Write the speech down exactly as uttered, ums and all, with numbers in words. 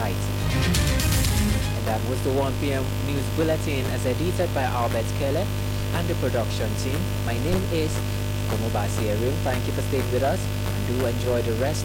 society. And that was the one p m News Bulletin as edited by Albert Keller and the production team. My name is Komobasi Erim. Thank you for staying with us and do enjoy the rest